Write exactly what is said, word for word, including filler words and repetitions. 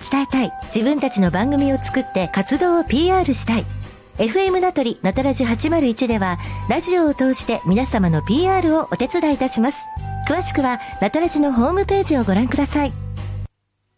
伝えたい、自分たちの番組を作って活動を ピーアール したい。エフエム 名取なたらじはちまるいちではラジオを通して皆様の ピーアール をお手伝いいたします。詳しくはなたらじのホームページをご覧ください。